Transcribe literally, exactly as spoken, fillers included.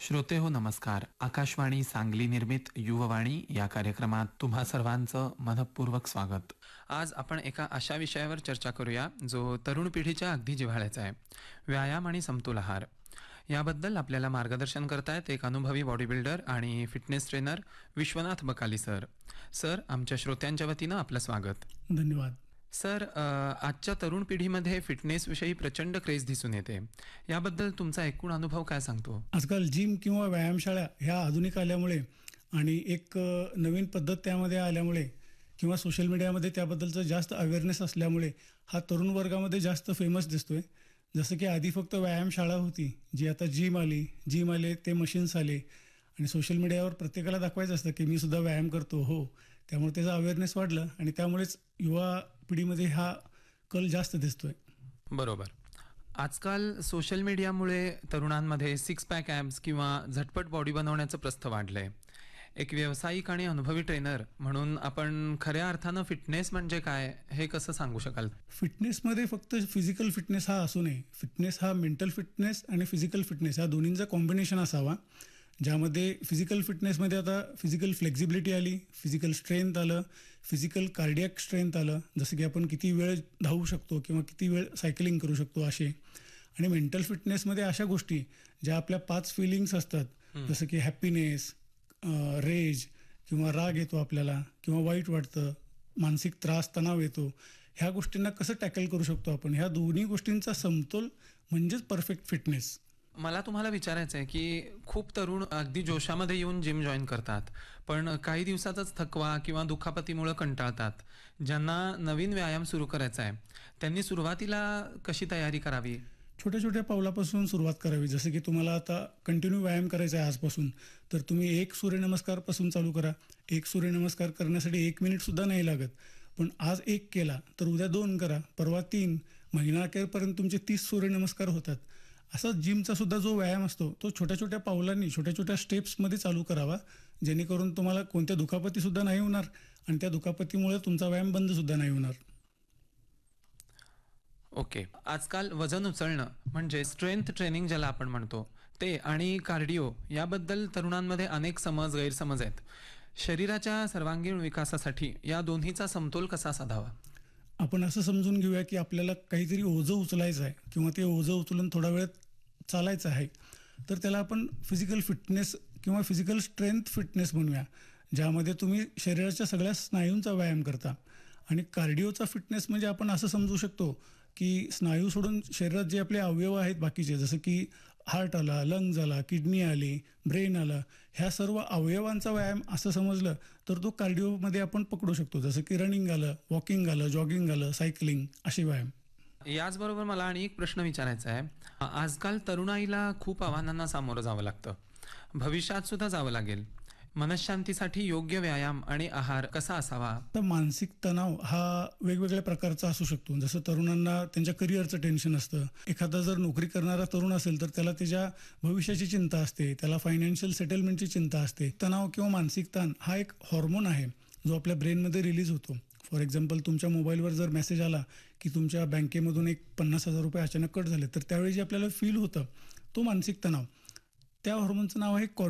श्रोते हो नमस्कार. आकाशवाणी सांगली निर्मित युववाणी या कार्यक्रमात तुम्हा सर्वांचं मनपूर्वक स्वागत. आज आपण एका अशा विषयावर चर्चा करूया जो तरुण पिढीच्या अगदी जिव्हाळ्याचा आहे. व्यायाम आणि समतोल आहार. याबद्दल आपल्याला मार्गदर्शन करतायत एक अनुभवी बॉडी बिल्डर आणि fitness trainer Vishwanath Bakali sir. Sir, आमच्या श्रोत्यांच्या वतीनं आपलं स्वागत. धन्यवाद. सर, अ, आजच्या तरुण पिढीमध्ये फिटनेसविषयी प्रचंड क्रेज दिसून येते. याबद्दल तुमचा एकूण अनुभव काय सांगतो? आजकाल जिम किंवा व्यायामशाळा ह्या आधुनिक आल्यामुळे आणि एक अ, नवीन पद्धत त्यामध्ये आल्यामुळे किंवा सोशल मीडियामध्ये त्याबद्दलचं जास्त अवेअरनेस असल्यामुळे हा तरुण वर्गामध्ये जास्त फेमस दिसतोय. जसं की आधी फक्त व्यायामशाळा होती, जी आता जिम आली, जिम आले ते मशीन्स आले आणि सोशल मीडियावर प्रत्येकाला दाखवायचं असतं की मी सुद्धा व्यायाम करतो. हो, त्यामुळे त्याचं अवेअरनेस वाढलं आणि त्यामुळेच युवा पिढीमध्ये हा कल जास्त दिसतोय. बरोबर. आजकाल सोशल मीडियामुळे तरुणांमध्ये सिक्स पॅक ॲब्स किंवा झटपट बॉडी बनवण्याचं प्रस्थ वाढलंय. एक व्यावसायिक आणि अनुभवी ट्रेनर म्हणून आपण खऱ्या अर्थानं फिटनेस म्हणजे काय हे कसं सांगू शकाल? फिटनेसमध्ये फक्त फिजिकल फिटनेस हा असू नये. फिटनेस हा मेंटल फिटनेस आणि फिजिकल फिटनेस या दोन्हींचा कॉम्बिनेशन असावा, ज्यामध्ये फिजिकल फिटनेसमध्ये आता फिजिकल फ्लेक्झिबिलिटी आली, फिजिकल स्ट्रेंथ आलं, फिजिकल कार्डियक स्ट्रेंथ आलं, जसं की आपण किती वेळ धावू शकतो किंवा किती वेळ सायकलिंग करू शकतो असे. आणि मेंटल फिटनेसमध्ये अशा गोष्टी ज्या आपल्या पाच फिलिंग्स असतात, जसं की हॅपीनेस, रेज किंवा राग येतो आपल्याला किंवा वाईट वाटतं, मानसिक त्रास, तणाव येतो, ह्या गोष्टींना कसं टॅकल करू शकतो आपण, ह्या दोन्ही गोष्टींचा समतोल म्हणजेच परफेक्ट फिटनेस. मला तुम्हाला विचारायचं आहे की खूप तरुण अगदी जोशामध्ये येऊन जिम जॉईन करतात, पण काही दिवसातच थकवा किंवा दुखापतीमुळे कंटाळतात. ज्यांना नवीन व्यायाम सुरू करायचा आहे त्यांनी सुरुवातीला कशी तयारी करावी? छोट्या छोट्या पावलापासून सुरुवात करावी. जसं की तुम्हाला आता कंटिन्यू व्यायाम करायचा आहे आजपासून, तर तुम्ही एक सूर्यनमस्कारपासून चालू करा. एक सूर्यनमस्कार करण्यासाठी एक मिनिटसुद्धा नाही लागत, पण आज एक केला तर उद्या दोन करा, परवा तीन, महिना अखेरपर्यंत तुमचे तीस सूर्यनमस्कार होतात. असा जिमचा सुद्धा जो व्यायाम असतो तो छोट्या छोट्या पावलांनी, छोट्या छोट्या स्टेप्समध्ये चालू करावा, जेणेकरून तुम्हाला कोणत्या दुखापतीसुद्धा नाही होणार आणि त्या दुखापतीमुळे तुमचा व्यायाम बंदसुद्धा नाही होणार. ओके. आजकाल वजन उचलणं म्हणजे स्ट्रेंथ ट्रेनिंग ज्याला आपण म्हणतो ते आणि कार्डिओ याबद्दल तरुणांमध्ये अनेक समज गैरसमज आहेत. शरीराच्या सर्वांगीण विकासासाठी या दोन्हीचा समतोल कसा साधावा? आपण असं समजून घेऊया की आपल्याला काहीतरी ओझं उचलायचं आहे किंवा ते ओझं उचलून थोडा वेळ चालायचं आहे, तर त्याला आपण फिजिकल फिटनेस किंवा फिजिकल स्ट्रेंथ फिटनेस म्हणूया, ज्यामध्ये तुम्ही शरीराच्या सगळ्या स्नायूंचा व्यायाम करता. आणि कार्डिओचा फिटनेस म्हणजे आपण असं समजू शकतो की स्नायू सोडून शरीरात जे आपले अवयव आहेत बाकीचे, जसं की हार्ट आला, लंग्ज आला, किडनी आली, ब्रेन आला, ह्या सर्व अवयवांचा व्यायाम असं समजलं तर तो कार्डिओमध्ये आपण पकडू शकतो. जसं की रनिंग आलं, वॉकिंग आलं, जॉगिंग आलं, सायकलिंग असे व्यायाम. याचबरोबर मला आणि एक प्रश्न विचारायचा आहे. आजकाल तरुणाईला खूप आव्हानांना सामोरं जावं लागतं, भविष्यात सुद्धा जावं लागेल. मनशांतीसाठी योग्य व्यायाम आणि आहार कसा असावा? तर मानसिक तणाव हा वेगवेगळ्या प्रकारचा असू शकतो. जसं तरुणांना त्यांच्या करिअरचं टेन्शन असतं. एखादा जर नोकरी करणारा तरुण असेल तर त्याला त्याच्या भविष्याची चिंता असते, त्याला फायनान्शियल सेटलमेंटची चिंता असते. तणाव किंवा मानसिक ताण हा एक हॉर्मोन आहे जो आपल्या ब्रेनमध्ये रिलीज होतो. फॉर एक्झाम्पल, तुमच्या मोबाईलवर जर मेसेज आला की तुमच्या बँकेमधून एक पन्नास हजार रुपये अचानक कट झाले, तर त्यावेळी जे आपल्याला फील होतं तो मानसिक तणाव, त्या हॉर्मोनचं नाव आहे